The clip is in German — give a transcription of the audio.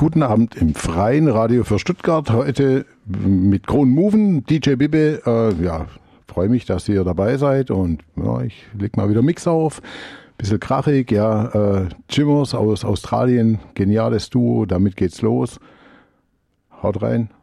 Guten Abend im freien Radio für Stuttgart. Heute mit Kronmoven, DJ Bibbe. Freue mich, dass ihr dabei seid. Und ja, ich leg mal wieder Mix auf. Bisschen krachig, ja. Jimmers aus Australien, geniales Duo. Damit geht's los. Haut rein.